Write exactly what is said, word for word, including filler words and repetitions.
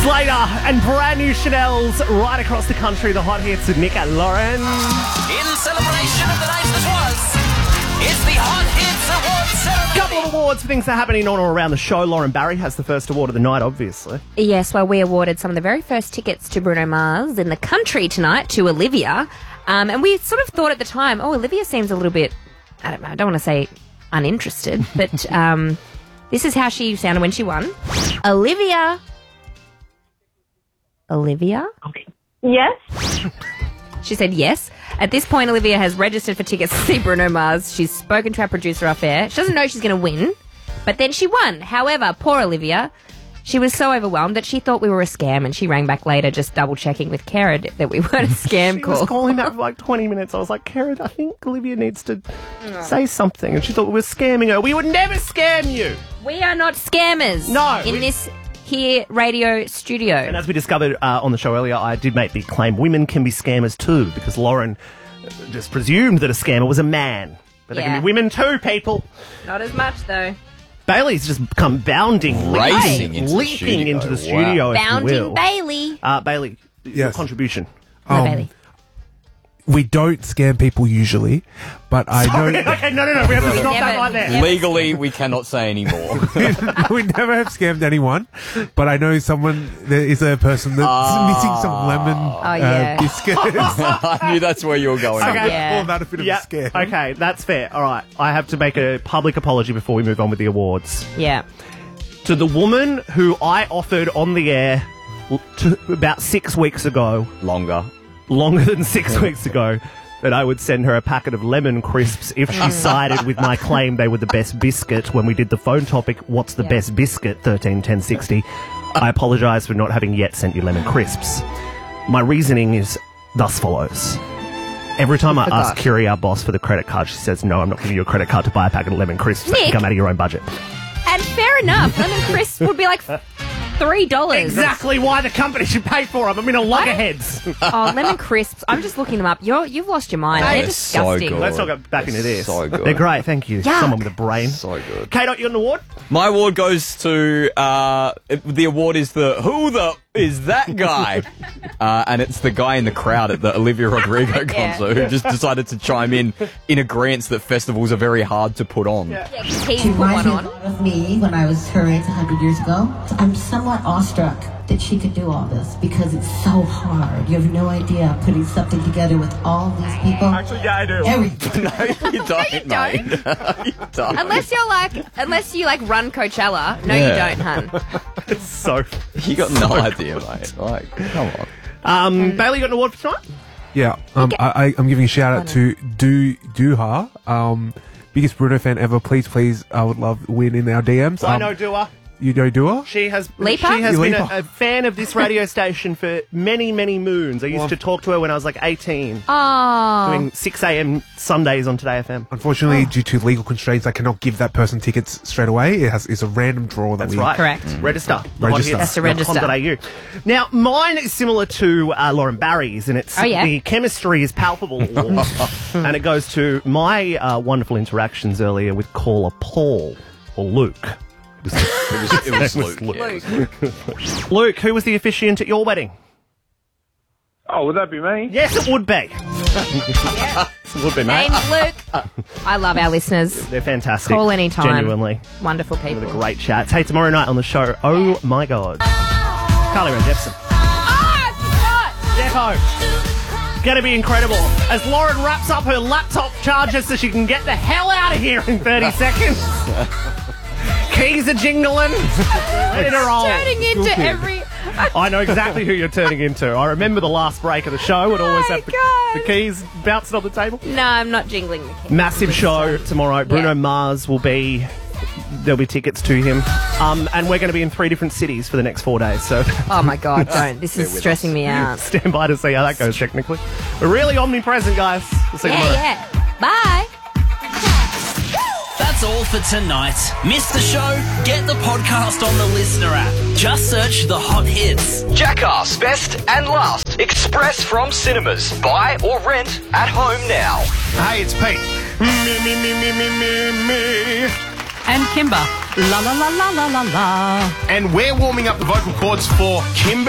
Slater and brand new Chanel's right across the country. The hot hits with Nick and Lauren. In celebration of the night that was, it's the Hot Hits Awards ceremony. Couple of awards for things that are happening on or around the show. Lauren Barry has the first award of the night, obviously. Yes, well, we awarded some of the very first tickets to Bruno Mars in the country tonight to Olivia. Um, and we sort of thought at the time, oh, Olivia seems a little bit, I don't know, I don't want to say uninterested, but um, this is how she sounded when she won. Olivia. Olivia? Yes. She said yes. At this point, Olivia has registered for tickets to see Bruno Mars. She's spoken to our producer off air. She doesn't know she's going to win, but then she won. However, poor Olivia, she was so overwhelmed that she thought we were a scam, and she rang back later just double-checking with Kara that we weren't a scam She call. was calling that for like twenty minutes. I was like, Kara, I think Olivia needs to say something. And she thought we were scamming her. We would never scam you. We are not scammers. No, In we- this here radio studio. And as we discovered uh, on the show earlier, I did make the claim women can be scammers too, because Lauren just presumed that a scammer was a man. But they Yeah. can be women too, people. Not as much, though. Bailey's just come bounding, Racing leaping, into the leaping studio. into the Wow. studio, if you Bounding will. Bailey. Uh, Bailey, your Yes. contribution. No, Um, Bailey. We don't scam people usually, but I know okay, no, no, no, we have to stop that Never- right there. never- Legally, we cannot say anymore. we never have scammed anyone. But I know someone, there is a person that's missing some lemon Oh, yeah. uh, biscuits. I knew that's where you were going. Okay. with it. Yeah. Call that a bit of Yeah, a scam. okay, that's fair. All right, I have to make a public apology before we move on with the awards. Yeah. To the woman who I offered on the air l- to, about six weeks ago, Longer. longer than six weeks ago, that I would send her a packet of lemon crisps if she sided with my claim they were the best biscuit when we did the phone topic, what's the Yeah. best biscuit, thirteen ten sixty. I apologise for not having yet sent you lemon crisps. My reasoning is thus follows. Every time I Forgot. ask Kiri, our boss, for the credit card, she says, no, I'm not giving you a credit card to buy a packet of lemon crisps. That can Nick. come out of your own budget. And fair enough. Lemon crisps would be like three dollars. Exactly why the company should pay for them. I'm in a loggerheads. Oh, lemon crisps. I'm just looking them up. You're, you've lost your mind. They're They're so disgusting. good. Let's not go back into this. So good. They're great, thank you. Yuck. Someone with a brain. So good. Kate, you got an award? My award goes to, uh, it- the award is the, who the is that guy? uh, and it's the guy in the crowd at the Olivia Rodrigo Yeah. concert who just decided to chime in in agreement that festivals are very hard to put on. Yeah, 'cause he She put one reminds me a on. lot of me when I was her age one hundred years ago. I'm somewhat awestruck that she could do all this because it's so hard. You have no idea putting something together with all these people. Actually, yeah, I do. Everything. No, you don't, you mate. you don't. Unless you're like, unless you like run Coachella. No, Yeah. you don't, hun. It's so... You got no idea, mate. Like, come on. Um, Bailey, you got an award for tonight? Yeah, um, I, I, I'm giving a shout out to Do Duha, um, biggest Bruno fan ever. Please, please, I would love win in our D Ms. I Um, know Dua. You know Dua? She has, Leaper? she has You been a, Leaper. a fan of this radio station for many, many moons. I used Well- to talk to her when I was like eighteen, Oh. doing six a.m. Sundays on Today F M. Unfortunately, due to legal constraints, I cannot give that person tickets straight away. It has it's a random draw that That's we right. Correct. Register. Register. That's to register. .com.au. Now, mine is similar to uh, Lauren Barry's, and it's Oh, yeah? the chemistry is palpable, and it goes to my uh, wonderful interactions earlier with caller Paul or Luke. It was, it was Luke. Luke. Yeah, it was Luke. Luke, who was the officiant at your wedding? Oh, would that be me? Yes, it would be. It would be, mate. Name's Luke. I love our listeners. They're fantastic. Call anytime. Genuinely. Wonderful With a people. great chat. Hey, tomorrow night on the show, oh my God. Carly Rae Jepsen. Defo. Gonna be incredible. As Lauren wraps up her laptop charger so she can get the hell out of here in thirty seconds. Keys are jingling. Ready to roll. Turning into every... I know exactly who you're turning into. I remember the last break of the show. It always my had the, God. the keys bouncing on the table. No, I'm not jingling the keys. Massive show tomorrow. Bruno Yeah. Mars will be... There'll be tickets to him. Um, and we're going to be in three different cities for the next four days. So Oh my God, don't. This is stressing me out. stand by to see how that goes technically. We're really omnipresent, guys. We'll see you tomorrow. Yeah, yeah. Bye. That's all for tonight. Miss the show? Get the podcast on the Listener app. Just search the hot hits. Jackass Best and Last. Express from cinemas. Buy or rent at home now. Hey, it's Pete. Me, me, me, me, me, me, me. and Kimber. La la la la la la la. And we're warming up the vocal cords for Kimber.